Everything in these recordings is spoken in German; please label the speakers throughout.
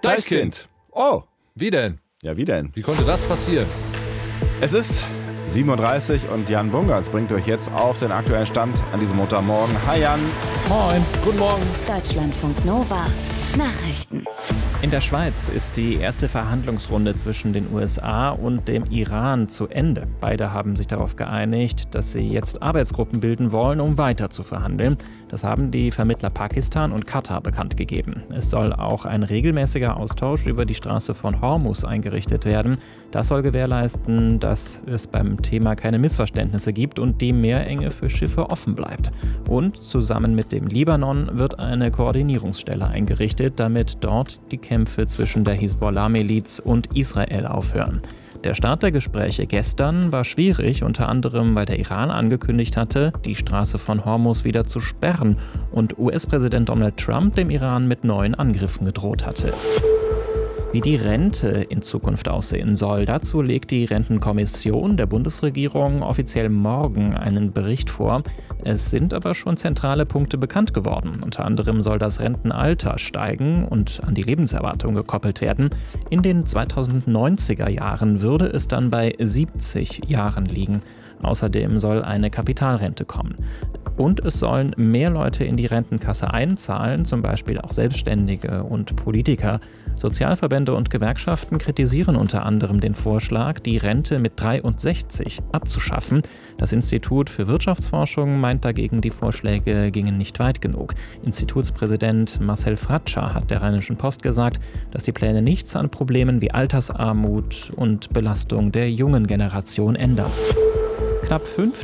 Speaker 1: Deichkind. Oh.
Speaker 2: Wie denn?
Speaker 1: Ja, wie denn?
Speaker 2: Wie konnte das passieren?
Speaker 1: Es ist 7.30 Uhr und Jan Bungartz bringt euch jetzt auf den aktuellen Stand an diesem Montagmorgen. Hi Jan.
Speaker 2: Moin. Guten Morgen.
Speaker 3: Deutschlandfunk Nova. Nachrichten.
Speaker 4: In der Schweiz ist die erste Verhandlungsrunde zwischen den USA und dem Iran zu Ende. Beide haben sich darauf geeinigt, dass sie jetzt Arbeitsgruppen bilden wollen, um weiter zu verhandeln. Das haben die Vermittler Pakistan und Katar bekannt gegeben. Es soll auch ein regelmäßiger Austausch über die Straße von Hormuz eingerichtet werden. Das soll gewährleisten, dass es beim Thema keine Missverständnisse gibt und die Meerenge für Schiffe offen bleibt. Und zusammen mit dem Libanon wird eine Koordinierungsstelle eingerichtet, damit dort die Kämpfe zwischen der Hisbollah-Miliz und Israel aufhören. Der Start der Gespräche gestern war schwierig, unter anderem, weil der Iran angekündigt hatte, die Straße von Hormuz wieder zu sperren und US-Präsident Donald Trump dem Iran mit neuen Angriffen gedroht hatte. Wie die Rente in Zukunft aussehen soll, dazu legt die Rentenkommission der Bundesregierung offiziell morgen einen Bericht vor. Es sind aber schon zentrale Punkte bekannt geworden. Unter anderem soll das Rentenalter steigen und an die Lebenserwartung gekoppelt werden. In den 2090er Jahren würde es dann bei 70 Jahren liegen. Außerdem soll eine Kapitalrente kommen. Und es sollen mehr Leute in die Rentenkasse einzahlen, zum Beispiel auch Selbstständige und Politiker. Sozialverbände und Gewerkschaften kritisieren unter anderem den Vorschlag, die Rente mit 63 abzuschaffen. Das Institut für Wirtschaftsforschung meint dagegen, die Vorschläge gingen nicht weit genug. Institutspräsident Marcel Fratscher hat der Rheinischen Post gesagt, dass die Pläne nichts an Problemen wie Altersarmut und Belastung der jungen Generation ändern. Knapp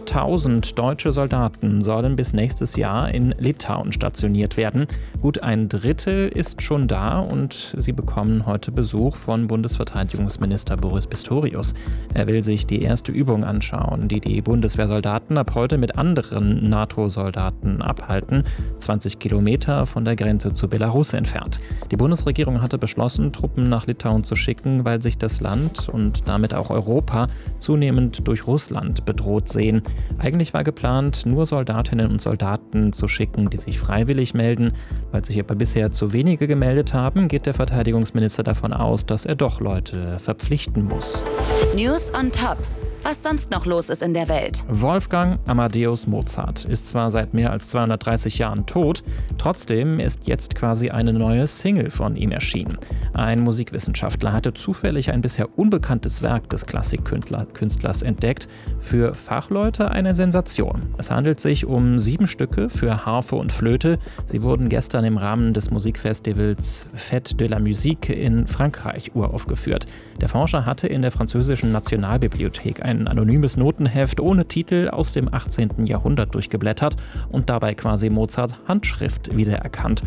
Speaker 4: 5000 deutsche Soldaten sollen bis nächstes Jahr in Litauen stationiert werden. Gut ein Drittel ist schon da und sie bekommen heute Besuch von Bundesverteidigungsminister Boris Pistorius. Er will sich die erste Übung anschauen, die die Bundeswehrsoldaten ab heute mit anderen NATO-Soldaten abhalten, 20 Kilometer von der Grenze zu Belarus entfernt. Die Bundesregierung hatte beschlossen, Truppen nach Litauen zu schicken, weil sich das Land und damit auch Europa zunehmend durch Russland bedroht sehen. Eigentlich war geplant, nur Soldatinnen und Soldaten zu schicken, die sich freiwillig melden. Weil sich aber bisher zu wenige gemeldet haben, geht der Verteidigungsminister davon aus, dass er doch Leute verpflichten muss.
Speaker 3: News on Top. Was sonst noch los ist in der Welt.
Speaker 4: Wolfgang Amadeus Mozart ist zwar seit mehr als 230 Jahren tot, trotzdem ist jetzt quasi eine neue Single von ihm erschienen. Ein Musikwissenschaftler hatte zufällig ein bisher unbekanntes Werk des Klassikkünstlers entdeckt. Für Fachleute eine Sensation. Es handelt sich um 7 Stücke für Harfe und Flöte. Sie wurden gestern im Rahmen des Musikfestivals Fête de la Musique in Frankreich uraufgeführt. Der Forscher hatte in der französischen Nationalbibliothek ein anonymes Notenheft ohne Titel aus dem 18. Jahrhundert durchgeblättert und dabei quasi Mozarts Handschrift wiedererkannt.